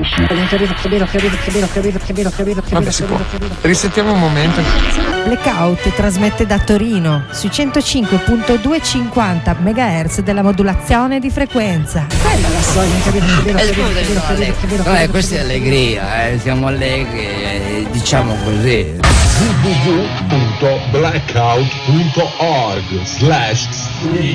Vabbè, si può. Risentiamo un momento. Blackout trasmette da Torino sui 105.250 MHz della modulazione di frequenza. Quella la storia. Questa è allegria, siamo allegri, diciamo così. www.blackout.org/